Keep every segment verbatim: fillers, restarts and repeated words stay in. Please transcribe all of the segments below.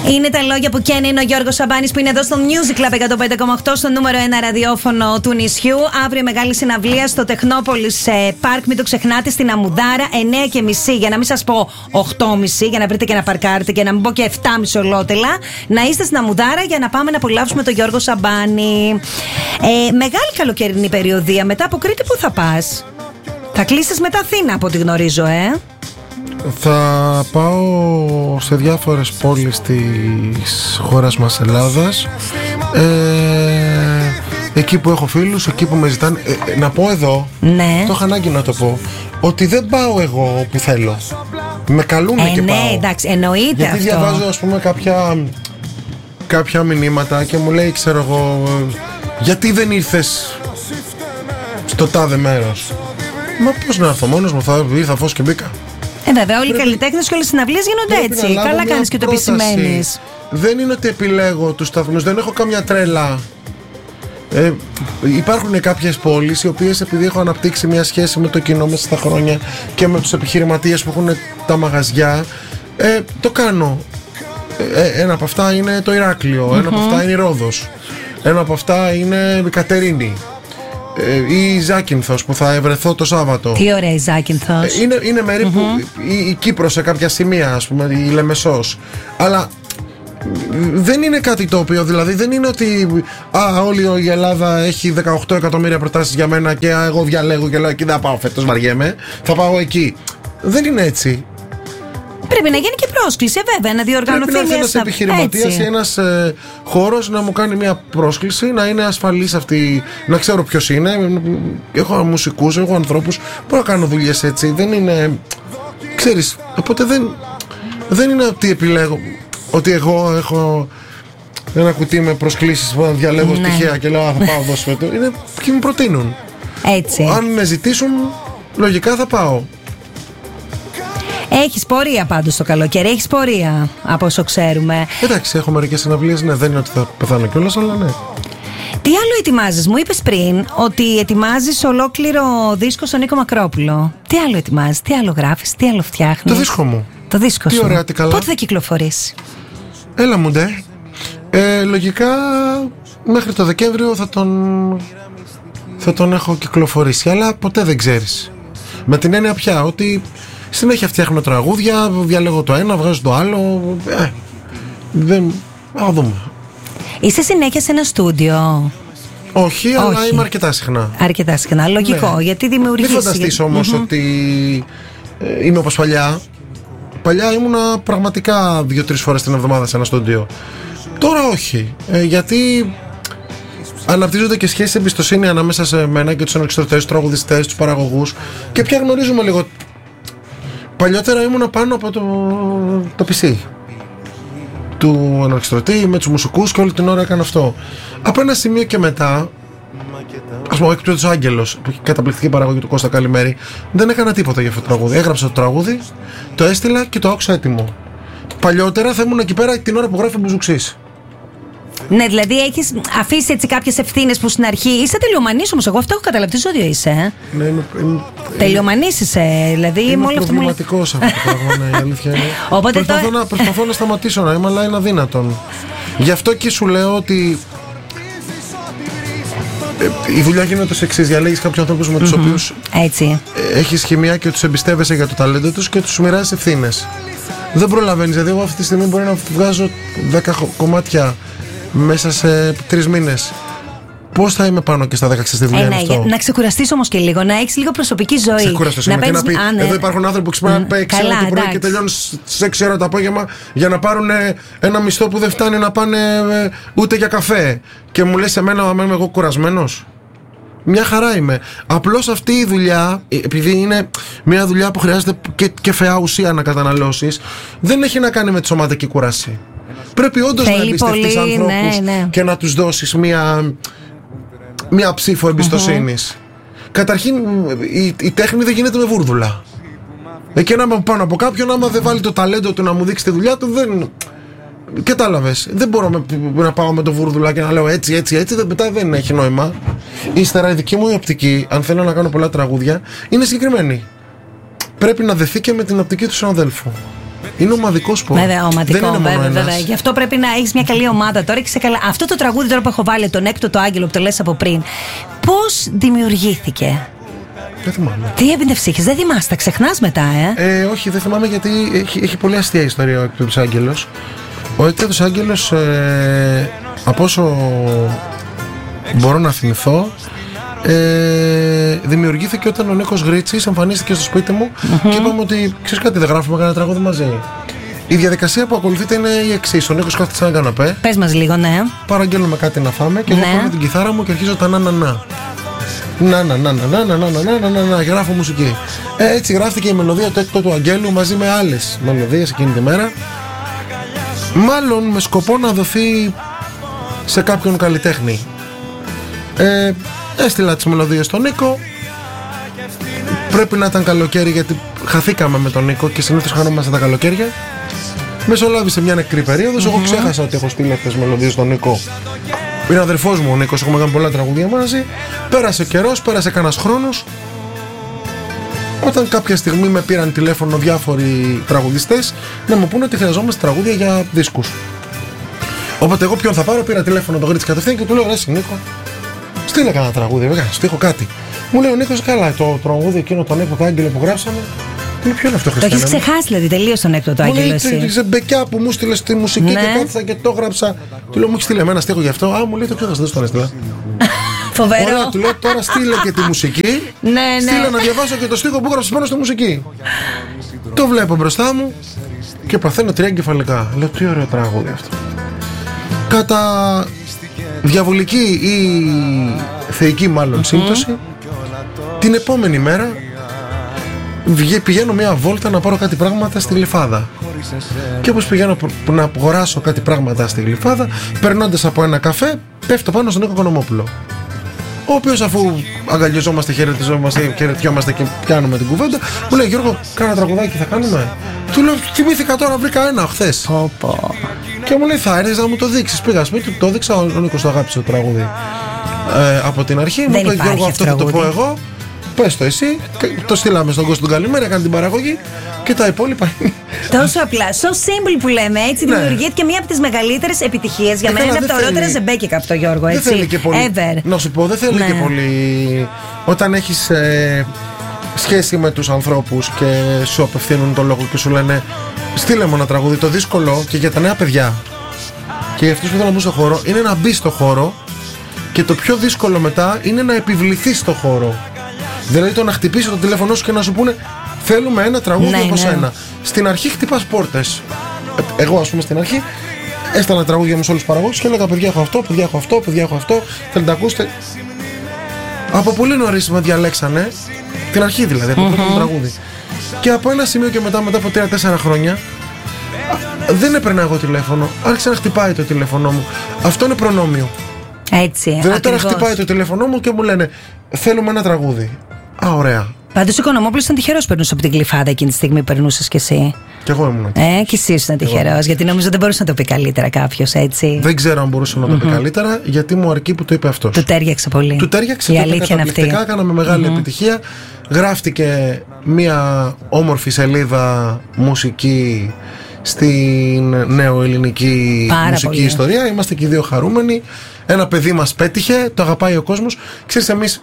Είναι τα λόγια που καίνει, είναι ο Γιώργος Σαμπάνης που είναι εδώ στο Music Club εκατόν πέντε κόμμα οκτώ, στο νούμερο ένα ραδιόφωνο του νησιού. Αύριο μεγάλη συναυλία στο Τεχνόπολης Πάρκ, μην το ξεχνάτε, στην Αμμουδάρα, εννιά και μισή. Για να μην σας πω οκτώ και μισή, για να βρείτε και να παρκάρετε, και να μην πω και επτά και μισή ολότελα. Να είστε στην Αμμουδάρα για να πάμε να απολαύσουμε τον Γιώργο Σαμπάνη. Ε, μεγάλη καλοκαιρινή περιοδία. Μετά από Κρήτη, πού θα πας? Θα κλείσεις μετά Αθήνα, από ό,τι γνωρίζω, ε. Θα πάω σε διάφορες πόλεις της χώρας μας Ελλάδας, ε, εκεί που έχω φίλους, εκεί που με ζητάνε. ε, Να πω εδώ, ναι. το είχα ανάγκη να το πω, ότι δεν πάω εγώ όπου θέλω. Με καλούνε ε, και ναι, πάω. εντάξει, εννοείται. Γιατί αυτό. διαβάζω, ας πούμε, κάποια, κάποια μηνύματα και μου λέει, ξέρω εγώ, γιατί δεν ήρθες στο τάδε μέρος? Μα πώς να έρθω μόνος μου, θα ήρθα φως και μπήκα. Ε, βέβαια, όλοι οι καλλιτέχνες και όλες οι συναυλίες γίνονται έτσι. Καλά κάνεις και το επισημαίνεις. Δεν είναι ότι επιλέγω τους σταθμούς, δεν έχω καμιά τρέλα. Ε, υπάρχουν κάποιες πόλεις οι οποίες, επειδή έχω αναπτύξει μια σχέση με το κοινό μέσα στα χρόνια και με τους επιχειρηματίες που έχουν τα μαγαζιά, ε, το κάνω. Ε, ένα από αυτά είναι το Ηράκλειο, mm-hmm. ένα από αυτά είναι η Ρόδος, ένα από αυτά είναι η Κατερίνη. Ε, ή η Ζάκυνθος που θα ευρεθώ το Σάββατο. Τι ωραία η Ζάκυνθος. Ε, είναι, είναι μέρη mm-hmm. που η, η Κύπρος σε κάποια σημεία, ας πούμε, η Λεμεσός. Αλλά δεν είναι κάτι το οποίο, δηλαδή δεν είναι ότι α, όλη η Ελλάδα έχει δεκαοκτώ εκατομμύρια προτάσεις για μένα και α, εγώ διαλέγω και λέω εκεί δεν θα πάω φέτος, βαριέμαι, θα πάω εκεί. Δεν είναι έτσι. Πρέπει να γίνει και πρόσκληση, βέβαια, να διοργανωθεί. Πρέπει να έρθει ένας μια... επιχειρηματίας ή ένας ε, χώρος να μου κάνει μια πρόσκληση, να είναι ασφαλής αυτή, να ξέρω ποιος είναι. Έχω μουσικούς, έχω ανθρώπους, μπορώ να κάνω δουλειές έτσι. Δεν είναι. Ξέρεις, οπότε δεν, δεν είναι ότι επιλέγω. Ότι εγώ έχω ένα κουτί με προσκλήσεις που διαλέγω ναι. τυχαία και λέω α, θα πάω εδώ φέτος. Είναι ποιοι μου προτείνουν. Έτσι. Αν με ζητήσουν, λογικά θα πάω. Έχεις πορεία πάντως το καλοκαίρι, έχεις πορεία από όσο ξέρουμε. Εντάξει, έχω μερικές συναυλίες, ναι, δεν είναι ότι θα πεθάνω κιόλας, αλλά ναι. Τι άλλο ετοιμάζεις? Μου είπες πριν ότι ετοιμάζεις ολόκληρο δίσκο στον Νίκο Μακρόπουλο. Τι άλλο ετοιμάζεις, τι άλλο γράφεις, τι άλλο φτιάχνεις? Το δίσκο μου. Το δίσκο τι σου. Ωραία, τι καλά. Πότε θα κυκλοφορήσει? Έλα μου ντε. Ε, λογικά μέχρι το Δεκέμβριο θα τον, θα τον έχω κυκλοφορήσει, αλλά ποτέ δεν ξέρεις. Με την έννοια πια ότι συνέχεια φτιάχνω τραγούδια, διαλέγω το ένα, βγάζω το άλλο. Ε, δεν. Α, δούμε. Είσαι συνέχεια σε ένα στούντιο? Όχι, Όχι, αλλά είμαι αρκετά συχνά. Αρκετά συχνά, λογικό, ναι. Γιατί δημιουργείς. Μην φανταστείς όμως mm-hmm. ότι ε, είμαι όπως παλιά. Παλιά ήμουνα πραγματικά δύο-τρεις φορές την εβδομάδα σε ένα στούντιο. Τώρα όχι, ε, γιατί αναπτύσσονται και σχέσεις εμπιστοσύνη ανάμεσα σε μένα και τους ανεξαρτητές, τους τραγουδιστές, τους παραγωγούς, και πια γνωρίζουμε λίγο. Παλιότερα ήμουνα πάνω από το, το πι σι του ανορχιστρωτή με τους μουσικούς και όλη την ώρα έκανα αυτό. Από ένα σημείο και μετά, ας πούμε, ο Έκπτωτος Άγγελος, που έχει καταπληκτική παραγωγή του Κώστα Καλημέρη, δεν έκανα τίποτα για αυτό το τραγούδι. Έγραψα το τραγούδι, το έστειλα και το άκουσα έτοιμο. Παλιότερα θα ήμουν εκεί πέρα την ώρα που γράφει ο Μπουζουξής. Ναι, δηλαδή έχεις αφήσει έτσι κάποιες ευθύνες που στην αρχή. Είσαι τελειομανής όμως, εγώ αυτό έχω καταλάβει. Τι ζώδιο είσαι? Ε? Ναι, είμαι. είμαι τελειομανής είσαι, δηλαδή. Είμαι προβληματικός αυτό το πράγμα, ναι, η αλήθεια είναι. Οπότε προσπαθώ, το... να, προσπαθώ να σταματήσω να είμαι, αλλά είναι αδύνατον. Γι' αυτό και σου λέω ότι η δουλειά γίνεται ως εξής. Διαλέγεις κάποιους ανθρώπους με τους mm-hmm. οποίους έχεις χημεία και τους εμπιστεύεσαι για το ταλέντο τους και τους μοιράζεις ευθύνες. Δεν προλαβαίνεις, δηλαδή εγώ αυτή τη στιγμή μπορεί να βγάζω δέκα κομμάτια μέσα σε τρεις μήνες. Πώς θα είμαι πάνω και στα δέκα στη δουλειά? Ε, ναι, αυτό. Να ξεκουραστείς όμως και λίγο, να έχεις λίγο προσωπική ζωή. Ξεκουραστείς να, να πει, α, ναι. Εδώ υπάρχουν άνθρωποι που ξυπνάνε mm, έξι ώρα το πρωί και τελειώνουν στις έξι ώρα το απόγευμα για να πάρουν ένα μισθό που δεν φτάνει να πάνε ούτε για καφέ. Και μου λες εμένα, αμέ είμαι εγώ κουρασμένος? Μια χαρά είμαι. Απλώς αυτή η δουλειά, επειδή είναι μια δουλειά που χρειάζεται και, και φαιά ουσία να καταναλώσεις, δεν έχει να κάνει με τη σωματική κούραση. Πρέπει όντως να εμπιστευτείς ανθρώπους, ναι, ναι. και να τους δώσεις μια, μια ψήφο εμπιστοσύνης. Mm-hmm. Καταρχήν η, η τέχνη δεν γίνεται με βούρδουλα. Εκεί να είμαι πάνω από κάποιον, άμα δεν βάλει το ταλέντο του να μου δείξει τη δουλειά του, δεν... Κατάλαβες, δεν μπορώ με, να πάω με το βούρδουλα και να λέω έτσι, έτσι, έτσι, δεν, μετά δεν έχει νόημα. Ύστερα η δική μου η οπτική, αν θέλω να κάνω πολλά τραγούδια, είναι συγκεκριμένη. Πρέπει να δεθεί και με την οπτική του συναδέλφου. Είναι ομαδικό σπορ. Βέβαια, ομαδικό. Δεν είναι μόνο βέβαια, ένας. βέβαια. Γι' αυτό πρέπει να έχει μια καλή ομάδα τώρα. Και καλά. Αυτό το τραγούδι τώρα που έχω βάλει, τον έκτο το Άγγελο που το λες από πριν, πώς δημιουργήθηκε? Δεν θυμάμαι. Τι έμπνευση είχες? Δεν θυμάσαι, τα ξεχνάς μετά, ε? ε όχι, δεν θυμάμαι γιατί έχει, έχει πολύ αστεία ιστορία ο Έκτακτος Άγγελος. Ο Έκτακτος Άγγελος, ε, από όσο μπορώ να θυμηθώ, ε, δημιουργήθηκε όταν ο Νίκος Γρίτσης εμφανίστηκε στο σπίτι μου mm-hmm. και είπαμε ότι ξέρεις κάτι, δεν γράφουμε κανένα τραγούδι μαζί. Η διαδικασία που ακολουθείται είναι η εξής. Ο Νίκος κάθεται σε ένα καναπέ. Πες μας λίγο, ναι. Παραγγέλνουμε κάτι να φάμε και ναι. εγώ παίρνω την κιθάρα μου και αρχίζω τα να να να. Να να να να να να να να να να γράφω μουσική. Ε, έτσι γράφτηκε η μελωδία του Έκτο του Αγγέλου μαζί με άλλες μελωδίες εκείνη τη μέρα. Μάλλον με σκοπό να δοθεί σε κάποιον καλλιτέχνη. Ε, έστειλα τις μελωδίες στον Νίκο. Πρέπει να ήταν καλοκαίρι γιατί χαθήκαμε με τον Νίκο και συνήθως χανόμαστε τα καλοκαίρια. Μεσολάβησε μια νεκρή περίοδος. Mm-hmm. Εγώ ξέχασα ότι έχω στείλει αυτές τις μελωδίες στον Νίκο. Είναι αδερφός μου ο Νίκος, έχουμε κάνει πολλά τραγουδία μαζί. Πέρασε καιρός, πέρασε κανένας χρόνος. Όταν κάποια στιγμή με πήραν τηλέφωνο διάφοροι τραγουδιστές να μου πούνε ότι χρειαζόμαστε τραγούδια για δίσκους. Οπότε εγώ ποιον θα πάρω, πήρα τηλέφωνο τον Γρίτσι κατευθείαν και του λέω: ρε Νίκο, στείλε κανένα τραγούδι, βέβαια, στείλω κάτι. Μου λέει ο Νίκος: καλά, το τραγούδι εκείνο τον Έκτο Άγγελο που γράψαμε. Μου λέει: ποιο είναι αυτό, Χριστιανέ? Το έχεις ξεχάσει δηλαδή τελείως τον Έκτο το Άγγελο? Μου λέει: τη μπεκιά που μου στείλε στη μουσική ναι. και κάθισα και το γράψα. Του λέω: μου έχει στείλει εμένα στίχο γι' αυτό? Α, μου λέει: το ποιο θα σας τον έστειλα. Φοβερό. Ωραία, του λέω: τώρα στείλε και τη μουσική. Ναι, ναι. Στείλε να διαβάσω και το στίχο που έγραψε πάνω στη μουσική. Το βλέπω μπροστά μου και παθαίνω τρία εγκεφαλικά. Λέω: τι ωραίο τραγούδι αυτό. Κατά διαβολική ή θεϊκή μάλλον mm-hmm. σύμπτωση, την επόμενη μέρα πηγαίνω μια βόλτα να πάρω κάτι πράγματα στη Γλυφάδα. Και όπως πηγαίνω να αγοράσω κάτι πράγματα στη Γλυφάδα, περνώντας από ένα καφέ, πέφτω πάνω στον Νίκο Οικονομόπουλο. Ο οποίος, αφού αγκαλιαζόμαστε, χαιρετιζόμαστε, χαιρετιόμαστε και πιάνουμε την κουβέντα, μου λέει: Γιώργο, κάνα τραγουδάκι θα κάνουμε? Του λέω: θυμήθηκα τώρα, βρήκα ένα χθες. Oh, και μου λέει: θα έρθεις να μου το δείξεις? Πήγα σπίτι του, το δείξα. Ο Νίκος το αγάπησε το τραγούδι ε, από την αρχή. Μου είπε: Γιώργο, αυτό θα το πω εγώ. Πες το εσύ. Το στείλαμε στον Κώστο τον Καλημέρα, έκανε την παραγωγή και τα υπόλοιπα. Τόσο απλά. So simple που λέμε, έτσι ναι. δημιουργήθηκε μία από τις μεγαλύτερες επιτυχίες. Για μένα είναι από τα ωραιότερα ζεμπέκικα αυτό, Γιώργο. Έτσι. Δεν θέλει και πολύ. Ever. Να σου πω, δεν θέλει ναι. και πολύ. Όταν έχεις ε, σχέση με τους ανθρώπους και σου απευθύνουν τον λόγο και σου λένε: στείλε μου ένα τραγούδι. Το δύσκολο και για τα νέα παιδιά και για αυτούς που θέλουν να μπουν στο χώρο είναι να μπει στο χώρο, και το πιο δύσκολο μετά είναι να επιβληθείς στο χώρο. Δηλαδή το να χτυπήσει το τηλέφωνο σου και να σου πούνε: θέλουμε ένα τραγούδι ναι, από σένα. Ναι. Στην αρχή χτυπάς πόρτες. Εγώ, ας πούμε, στην αρχή έστελνα τραγούδια μου σε όλους τους παραγωγούς και έλεγα: παιδιά, έχω αυτό, παιδιά, έχω αυτό, παιδιά, έχω αυτό. Θέλετε να ακούσετε? Από πολύ νωρίς με διαλέξανε. Την αρχή δηλαδή, από το mm-hmm. πρώτο τραγούδι. Και από ένα σημείο και μετά, μετά από τρία τέσσερα χρόνια, δεν έπαιρνα εγώ τηλέφωνο. Άρχισε να χτυπάει το τηλέφωνό μου. Αυτό είναι προνόμιο. Έτσι. Δηλαδή τώρα χτυπάει το τηλέφωνό μου και μου λένε: θέλουμε ένα τραγούδι. Α, ωραία. Πάντως ο Οικονομόπουλος ήταν τυχερός που περνούσε από την Γλυφάδα εκείνη τη στιγμή που περνούσες κι εσύ. Κι εγώ ήμουν. Ε, κι εσύ ήσουν τυχερός. Γιατί νομίζω δεν μπορούσε να το πει καλύτερα κάποιος, έτσι. Δεν ξέρω αν μπορούσε να το πει mm-hmm. καλύτερα, γιατί μου αρκεί που το είπε αυτός. Του τέριαξε πολύ. Του τέριαξε. Η αλήθεια είναι αυτή. Κάναμε μεγάλη mm-hmm. επιτυχία. Γράφτηκε μια όμορφη σελίδα μουσική στην νεοελληνική Πάρα μουσική πολύ. ιστορία. Είμαστε και οι δύο χαρούμενοι. Ένα παιδί μας πέτυχε, το αγαπάει ο κόσμος. Ξέρεις, εμείς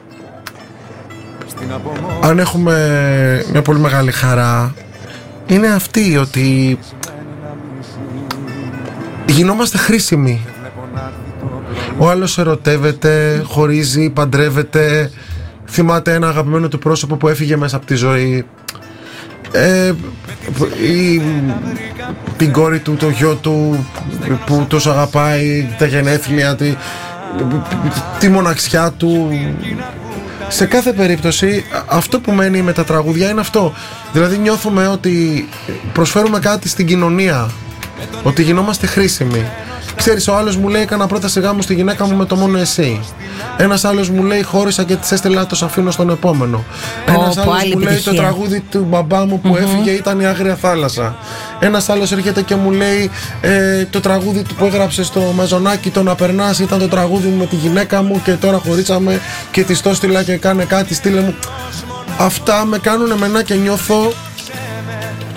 αν έχουμε μια πολύ μεγάλη χαρά, είναι αυτή, ότι γινόμαστε χρήσιμοι. Ο άλλος ερωτεύεται, χωρίζει, παντρεύεται, θυμάται ένα αγαπημένο του πρόσωπο που έφυγε μέσα από τη ζωή, ε, ή την κόρη του, το γιο του που τόσο αγαπάει, τα γενέθλια, τη, τη μοναξιά του. Σε κάθε περίπτωση αυτό που μένει με τα τραγούδια είναι αυτό. Δηλαδή νιώθουμε ότι προσφέρουμε κάτι στην κοινωνία, ότι γινόμαστε χρήσιμοι. Ξέρεις, ο άλλος μου λέει: έκανα πρόταση γάμου στη γυναίκα μου με το μόνο εσύ. Ένας άλλος μου λέει: χώρισα και της έστειλα, το αφήνω στον επόμενο. Oh, Ένας άλλος μου λέει: το τραγούδι του μπαμπά μου που mm-hmm. έφυγε ήταν η Άγρια Θάλασσα. Ένας άλλος έρχεται και μου λέει: ε, το τραγούδι που έγραψε στο Μαζονάκι, το να περνάς, ήταν το τραγούδι μου με τη γυναίκα μου και τώρα χωρίσαμε και της το έστειλα και κάνε κάτι, στείλε μου. Αυτά με κάνουν εμένα και νιώθω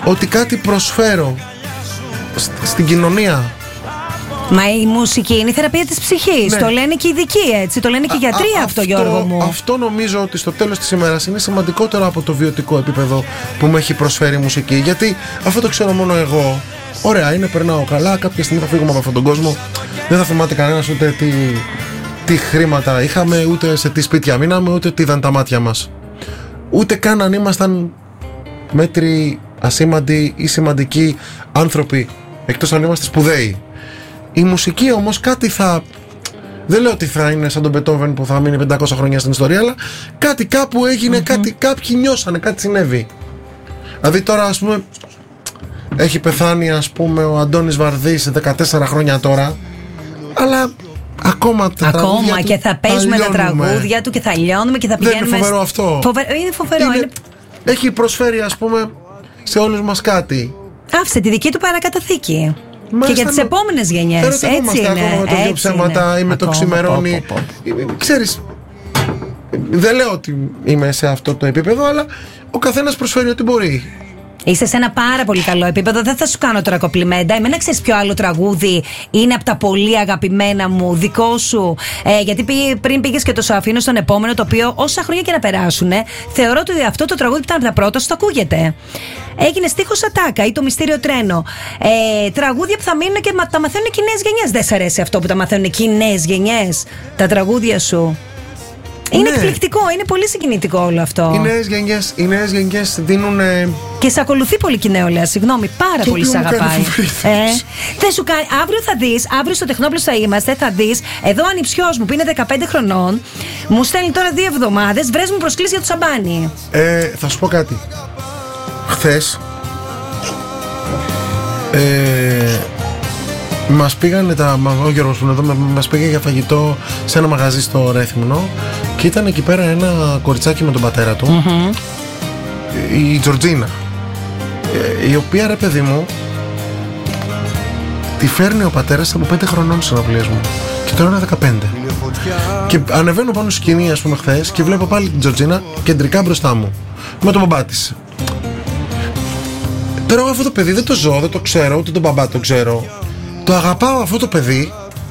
ότι κάτι προσφέρω στην κοινωνία. Μα η μουσική είναι η θεραπεία της ψυχής. Ναι. Το λένε και οι ειδικοί, έτσι. Το λένε και οι γιατροί α, αυτό, αυτό, Γιώργο μου. Αυτό νομίζω ότι στο τέλος της ημέρας είναι σημαντικότερο από το βιωτικό επίπεδο που μου έχει προσφέρει η μουσική. Γιατί αυτό το ξέρω μόνο εγώ. Ωραία, είναι, περνάω καλά. Κάποια στιγμή θα φύγουμε από αυτόν τον κόσμο. Δεν θα θυμάται κανένας ούτε τι, τι χρήματα είχαμε, ούτε σε τι σπίτια μείναμε, ούτε τι είδαν τα μάτια μας. Ούτε καν αν ήμασταν μέτροι, ασήμαντοι ή σημαντικοί άνθρωποι, εκτός αν είμαστε σπουδαίοι. Η μουσική όμως κάτι θα... Δεν λέω ότι θα είναι σαν τον Μπετόβεν που θα μείνει πεντακόσια χρόνια στην ιστορία, αλλά κάτι κάπου έγινε, mm-hmm. κάτι, κάποιοι νιώσανε, κάτι συνέβη. Δηλαδή τώρα ας πούμε έχει πεθάνει ας πούμε ο Αντώνης Βαρδής δεκατέσσερα χρόνια τώρα, αλλά ακόμα τα Ακόμα τραγούδια και του θα παίζουμε τα τραγούδια του και θα λιώνουμε και θα πηγαίνουμε. Δεν είναι φοβερό αυτό? Φοβε... Είναι φοβερό. Είναι... Είναι... Έχει προσφέρει ας πούμε σε όλους μας κάτι. Άφησε τη δική του παρακαταθήκη. Μάλιστα, και για τις επόμενες γενιές. Έτσι είναι. Ακόμα με το δύο ψέματα ή με το ξημερώνει. Πω, πω, πω. Ξέρεις, δεν λέω ότι είμαι σε αυτό το επίπεδο, αλλά ο καθένας προσφέρει ό,τι μπορεί. Είσαι σε ένα πάρα πολύ καλό επίπεδο. Δεν θα σου κάνω τώρα κοπλιμέντα. Εμένα ξέρεις ποιο άλλο τραγούδι είναι από τα πολύ αγαπημένα μου, δικό σου? Ε, γιατί πήγε, πριν πήγες και το σου αφήνω στον επόμενο, το οποίο όσα χρόνια και να περάσουν, θεωρώ ότι αυτό το τραγούδι που ήταν από τα πρώτα σου το ακούγεται. Έγινε στίχος Ατάκα ή Το Μυστήριο Τρένο. Ε, τραγούδια που θα μείνουν και τα μαθαίνουν και οι νέες γενιές. Δεν σ' αρέσει αυτό που τα μαθαίνουν και οι νέες γενιές, τα τραγούδια σου? Είναι ναι. εκπληκτικό, είναι πολύ συγκινητικό όλο αυτό. Οι νέες γενιές, οι νέες γενιές δίνουν. Και σε ακολουθεί πολύ και η νεολαία, συγγνώμη, πάρα το πολύ σε αγαπάει. Ε, δεν σου κάνει. Αύριο θα δεις, αύριο στο Τεχνόπλαιο θα είμαστε, θα δεις. Εδώ ο ανιψιός μου που είναι δεκαπέντε χρονών, μου στέλνει τώρα δύο εβδομάδες, βρες μου προσκλήσεις για το σαμπάνι. Ε, θα σου πω κάτι. Χθες. Ε, Μας πήγανε τα. Ο Γιώργος που είναι εδώ, μας πήγε για φαγητό σε ένα μαγαζί στο Ρέθυμνο και ήταν εκεί πέρα ένα κοριτσάκι με τον πατέρα του, mm-hmm. η Τζορτζίνα, η οποία, ρε παιδί μου, τη φέρνει ο πατέρας από πέντε χρονών στις συναυλίες μου και τώρα είναι δεκαπέντε. Και ανεβαίνω πάνω στη σκηνή, ας πούμε, χθες και βλέπω πάλι την Τζορτζίνα κεντρικά μπροστά μου με τον μπαμπά της. Τώρα αυτό το παιδί δεν το ζω, δεν το ξέρω, ούτε τον μπαμπά το ξέρω. Το αγαπάω αυτό το παιδί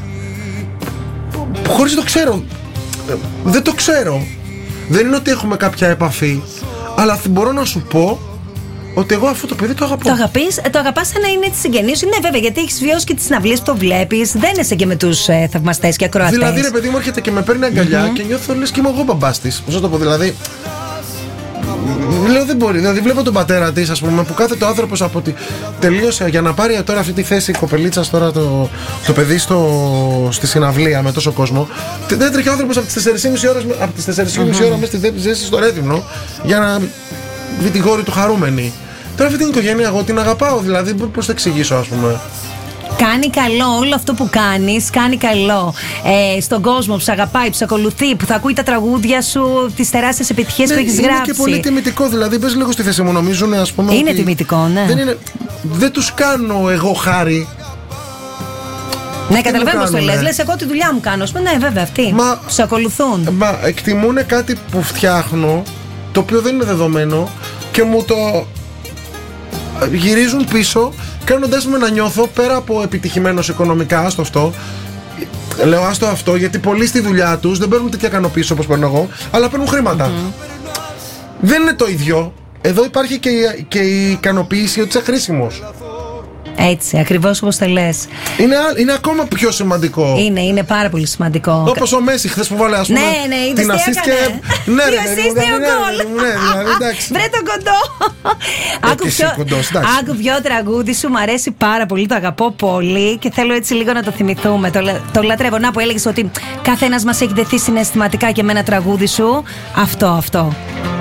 χωρίς το ξέρω. Δεν το ξέρω. Δεν είναι ότι έχουμε κάποια επαφή, αλλά μπορώ να σου πω ότι εγώ αυτό το παιδί το αγαπώ. Το αγαπείς, το αγαπάς σαν να είναι της συγγενής σου. Ναι, βέβαια, γιατί έχεις βιώσει και τις συναυλίες που το βλέπεις. Δεν είσαι και με τους ε, θαυμαστές και ακροατές. Δηλαδή, ρε παιδί μου, έρχεται και με παίρνει αγκαλιά mm-hmm. και νιώθω λες και είμαι εγώ μπαμπάς της. Πώς να το πω, δηλαδή. Λέω δεν μπορεί, δηλαδή βλέπω τον πατέρα της, ας πούμε, που κάθεται ο άνθρωπος από τη... τελείωσε για να πάρει τώρα αυτή τη θέση η κοπελίτσα, τώρα το, το παιδί στο... στη συναυλία με τόσο κόσμο. Δεν τρέχει ο άνθρωπος από τις τέσσερις και μισή ώρες, από τις τέσσερις και μισή ώρα μέσα στη ζέση στο Ρέθυμνο για να δει τη γόρη του χαρούμενη. Τώρα αυτή την οικογένεια εγώ την αγαπάω, δηλαδή πώς θα εξηγήσω, ας πούμε. Κάνει καλό όλο αυτό που κάνεις, κάνει καλό ε, στον κόσμο που σε αγαπάει, που σε ακολουθεί, που θα ακούει τα τραγούδια σου, τις τεράστιες επιτυχίες ναι, που έχεις είναι γράψει. Είναι και πολύ τιμητικό, δηλαδή πες λίγο στη θέση μου, νομίζουν, ας πούμε. Είναι ότι τιμητικό, ναι. Δεν, είναι, δεν τους κάνω εγώ χάρη. Ναι, καταλαβαίνω πως το λες. Λες, εγώ τη δουλειά μου κάνω. Ναι, βέβαια, αυτοί μα, σε ακολουθούν. Μα εκτιμούν κάτι που φτιάχνω, το οποίο δεν είναι δεδομένο και μου το γυρίζουν πίσω, κάνοντας με να νιώθω πέρα από επιτυχημένος οικονομικά, άστο αυτό. Λέω άστο αυτό, γιατί πολλοί στη δουλειά τους δεν παίρνουν τέτοια ικανοποίηση όπως παίρνω εγώ, αλλά παίρνουν χρήματα. Mm-hmm. Δεν είναι το ίδιο. Εδώ υπάρχει και η, και η ικανοποίηση ότι είσαι χρήσιμος. Έτσι, ακριβώς όπως το λες. Είναι, είναι ακόμα πιο σημαντικό. Είναι, είναι πάρα πολύ σημαντικό. Όπως ο Μέση χθες που βάλε, ας πούμε. Ναι, ναι, την assist και. Ναι, ρε, ναι, ναι, δηλαδή, εντάξει. Βρε τον κοντό. Άκου πιο, άκου πιο τραγούδι σου, μου αρέσει πάρα πολύ, το αγαπώ πολύ και θέλω έτσι λίγο να το θυμηθούμε. Το, το λατρεύω. Να που έλεγες ότι κάθε ένας μας έχει δεθεί συναισθηματικά και με ένα τραγούδι σου. Αυτό, αυτό.